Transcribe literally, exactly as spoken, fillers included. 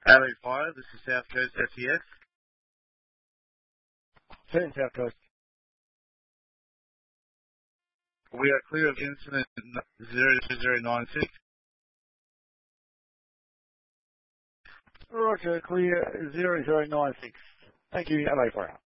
Alley Fire, this is South Coast S E S. ten South Coast. We are clear of incident zero zero nine six. Roger, clear zero zero nine six. Thank you, L A Fire.